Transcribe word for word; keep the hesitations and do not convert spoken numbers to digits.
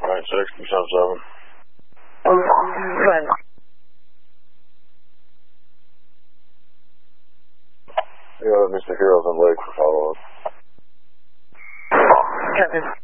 nine six, two seven seven. Run. Yeah, Mister Heroes on Lake for follow-up. Captain.